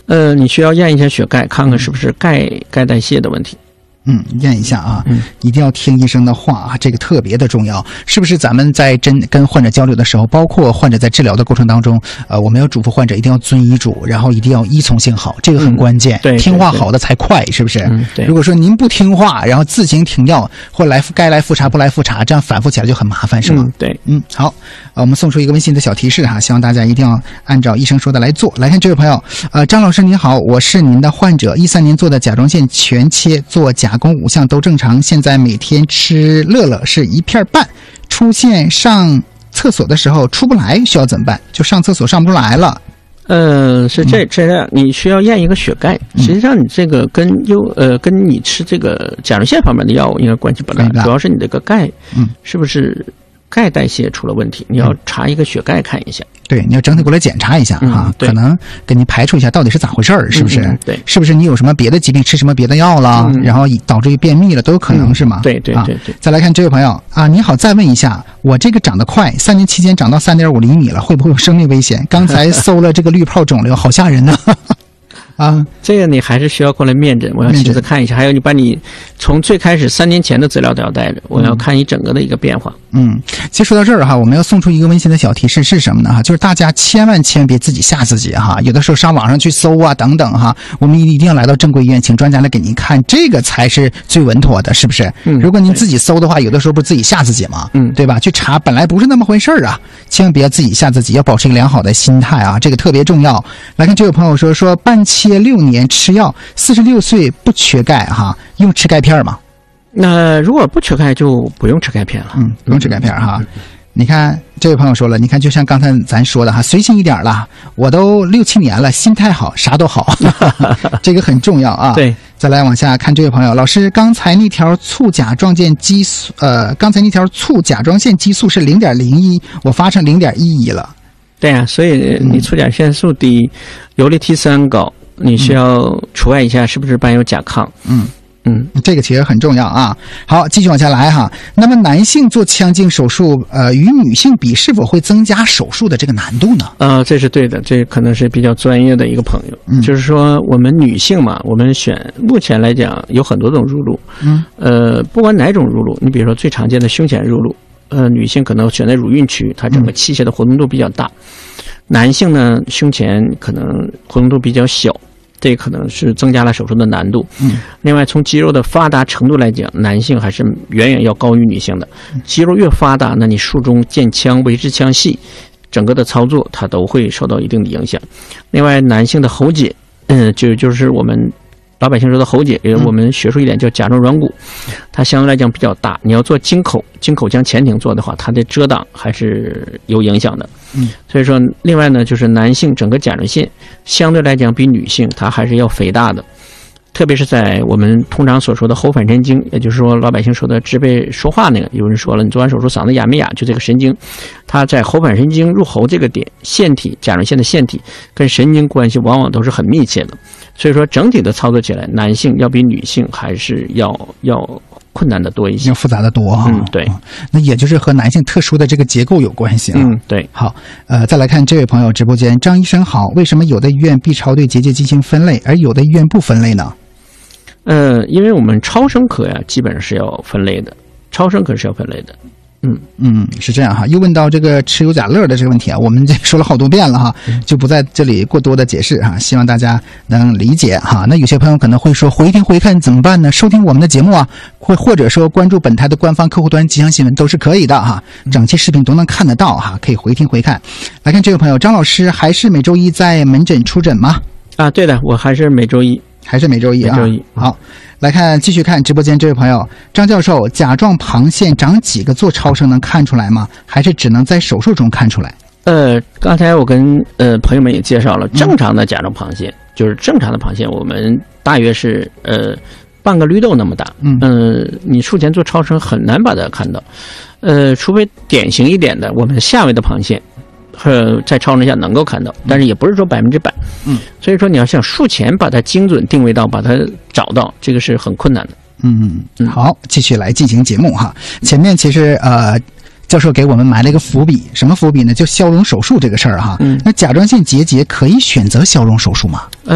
你需要验一下血钙，看看是不是钙代谢的问题。 验一下啊，一定要听医生的话啊，这个特别的重要。是不是咱们在跟患者交流的时候，包括患者在治疗的过程当中，我们要嘱咐患者一定要遵医嘱，然后一定要依从性好，这个很关键。 对， 听话好的才快，是不是？ 对。 如果说您不听话，然后自行停药，或该来复查不来复查，这样反复起来就很麻烦，是吗？ 对。 好，我们送出一个温馨的小提示哈，希望大家一定要按照医生说的来做。来看这位朋友，张老师您好，我是您的患者，13年做的甲状腺全切，做甲功5项都正常，现在每天吃乐乐是1片半，出现上厕所的时候出不来，需要怎么办？就上厕所上不出来了。 是这样，你需要验一个血钙。实际上，你这个跟你吃这个甲状腺方面的药物应该关系不大，主要是你这个钙，是不是钙代谢出了问题？你要查一个血钙看一下。 对，你要整体过来检查一下啊，可能给你排除一下到底是咋回事儿，是不是？ 对， 是不是你有什么别的疾病，吃什么别的药了，然后导致于便秘了，都有可能是吗？ 对。 再来看这位朋友啊，你好，再问一下，我这个长得快，3年期间长到3.5厘米了，会不会有生命危险？刚才搜了这个滤泡肿瘤，好吓人呢。 这个你还是需要过来面诊，我要亲自看一下。还有你把你从最开始3年前的资料都要带着，我要看你整个的一个变化。 其实说到这儿哈，我们要送出一个温馨的小提示是什么呢？就是大家千万别自己吓自己哈，有的时候上网上去搜啊等等哈，我们一定要来到正规医院，请专家来给您看，这个才是最稳妥的，是不是？如果您自己搜的话，有的时候不是自己吓自己吗？对吧？去查本来不是那么回事啊，千万不要自己吓自己，要保持一个良好的心态啊，这个特别重要。来看这位朋友说半切6年吃药，46岁不缺钙哈，用吃钙片吗？ 那如果不缺钙就不用吃钙片了， 不用吃钙片哈。你看这位朋友说了，你看就像刚才咱说的哈，随性一点了，我都6、7年了，心态好，啥都好，这个很重要啊。 对， 再来往下看这位朋友，老师，刚才那条促甲状腺激素是0.01，我发成0.11了。 对呀，所以你促甲腺素低，游离 T3 高，你需要除外一下是不是伴有甲亢。 这个其实很重要啊。好，继续往下来哈。那么男性做腔镜手术，与女性比，是否会增加手术的这个难度呢？ 这是对的，这可能是比较专业的一个朋友。就是说我们女性嘛，我们目前来讲有很多种入路。不管哪种入路，你比如说最常见的胸前入路，女性可能选在乳晕区，它整个器械的活动度比较大。男性呢，胸前可能活动度比较小。这可能是增加了手术的难度。另外从肌肉的发达程度来讲，男性还是远远要高于女性的。肌肉越发达，那你术中建腔、维持腔隙，整个的操作它都会受到一定的影响。另外，男性的喉结，就是我们老百姓说的喉结，我们学术一点叫甲状软骨，它相对来讲比较大。你要做经口腔前庭做的话，它的遮挡还是有影响的。所以说，另外呢，就是男性整个甲状腺相对来讲比女性它还是要肥大的，特别是在我们通常所说的喉返神经，也就是说老百姓说的支配说话那个，有人说了，你做完手术嗓子哑没哑，就这个神经，它在喉返神经入喉这个点，甲状腺的腺体跟神经关系往往都是很密切的。所以说整体的操作起来，男性要比女性还是要困难的多一些， 要复杂的多哈。 对， 那也就是和男性特殊的这个结构有关系啊。 对。 好，再来看这位朋友直播间，张医生好，为什么有的医院 B 超对结节进行分类，而有的医院不分类呢？ 因为我们超声科呀，基本上是要分类的， 是这样哈。又问到这个吃有甲乐的这个问题啊，我们这说了好多遍了哈，就不在这里过多的解释哈，希望大家能理解哈。那有些朋友可能会说，回听回看怎么办呢？收听我们的节目啊，或者说关注本台的官方客户端吉祥新闻都是可以的哈，整期视频都能看得到哈，可以回听回看。来看这位朋友，张老师还是每周一在门诊出诊吗？ 对的，我还是每周一啊。 好，来看继续看直播间这位朋友张教授，甲状旁腺长几个做超声能看出来吗？还是只能在手术中看出来？ 刚才我跟朋友们也介绍了，正常的甲状旁腺就是正常的旁腺，我们大约是半个绿豆那么大。你术前做超声很难把它看到，除非典型一点的，我们下位的旁腺。在超声下能够看到，但是也不是说100%。所以说你要想术前把它精准定位到，把它找到，这个是很困难的。 好，继续来进行节目哈。前面其实教授给我们埋了一个伏笔，什么伏笔呢？就消融手术这个事儿哈。那甲状腺结节可以选择消融手术吗？